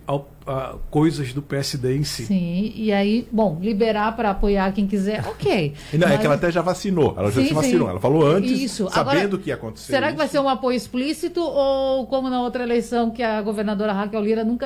coisas do PSD em si. Sim, e aí, bom, liberar para apoiar quem quiser, ok. Não, é que ela até já vacinou. Ela já se vacinou. Ela falou antes, sabendo o que ia acontecer. Será que vai ser um apoio explícito ou como na outra eleição que a governadora Raquel Lira nunca